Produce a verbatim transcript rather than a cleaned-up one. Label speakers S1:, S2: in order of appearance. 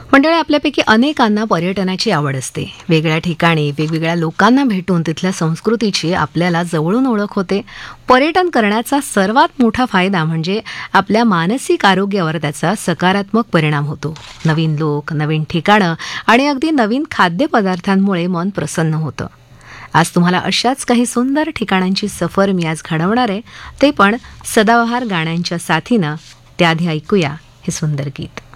S1: मंडळी, आपल्यापैकी अनेकांना पर्यटनाची आवड असते. वेगळ्या ठिकाणी वेगवेगळ्या लोकांना भेटून तिथल्या संस्कृतीची आपल्याला जवळून ओळख होते. पर्यटन करण्याचा सर्वात मोठा फायदा म्हणजे आपल्या मानसिक आरोग्यावर त्याचा सकारात्मक परिणाम होतो. नवीन लोक, नवीन ठिकाणं आणि अगदी नवीन खाद्यपदार्थांमुळे मन प्रसन्न होतं. आज तुम्हाला अशाच काही सुंदर ठिकाणांची सफर मी आज घडवणार आहे, ते पण सदाबहार गाण्यांच्या साथीनं. त्याआधी ऐकूया हे सुंदर गीत.